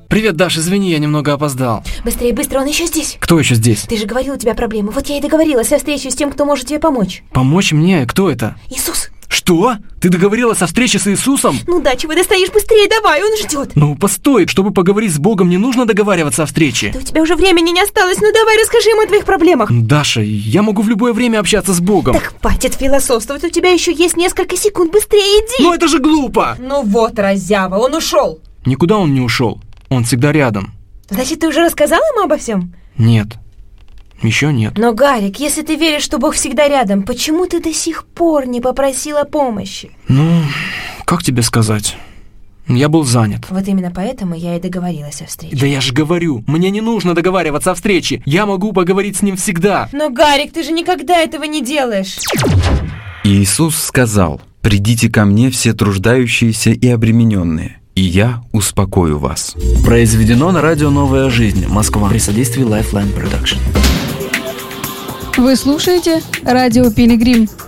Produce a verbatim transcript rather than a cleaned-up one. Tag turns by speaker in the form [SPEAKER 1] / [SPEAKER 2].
[SPEAKER 1] Привет, Даш, извини, я немного опоздал.
[SPEAKER 2] Быстрее, быстро, он еще здесь.
[SPEAKER 1] Кто еще здесь?
[SPEAKER 2] Ты же говорил, у тебя проблемы. Вот я и договорилась о встрече с тем, кто может тебе помочь.
[SPEAKER 1] Помочь мне? Кто это?
[SPEAKER 2] Иисус.
[SPEAKER 1] Что? Ты договорилась о встрече с Иисусом?
[SPEAKER 2] Ну да, чего ты стоишь? Быстрее давай, он ждет.
[SPEAKER 1] Ну, постой, чтобы поговорить с Богом, не нужно договариваться о встрече.
[SPEAKER 2] Да у тебя уже времени не осталось, ну давай расскажи ему о твоих проблемах.
[SPEAKER 1] Даша, я могу в любое время общаться с Богом.
[SPEAKER 2] Так хватит философствовать, у тебя еще есть несколько секунд, быстрее иди.
[SPEAKER 1] Ну это же глупо.
[SPEAKER 2] Ну вот, раззява, он ушел.
[SPEAKER 1] Никуда он не ушел, он всегда рядом.
[SPEAKER 2] Значит, ты уже рассказал ему обо всем?
[SPEAKER 1] Нет, еще нет.
[SPEAKER 2] Но, Гарик, если ты веришь, что Бог всегда рядом, почему ты до сих пор не попросил о помощи?
[SPEAKER 1] Ну, как тебе сказать? Я был занят.
[SPEAKER 2] Вот именно поэтому я и договорилась о встрече.
[SPEAKER 1] Да я же говорю, мне не нужно договариваться о встрече. Я могу поговорить с ним всегда.
[SPEAKER 2] Но, Гарик, ты же никогда этого не делаешь.
[SPEAKER 3] Иисус сказал: «Придите ко мне все труждающиеся и обремененные, и я успокою вас».
[SPEAKER 1] Произведено на радио «Новая жизнь», Москва, при содействии Lifeline Production.
[SPEAKER 4] Вы слушаете радио «Пилигрим».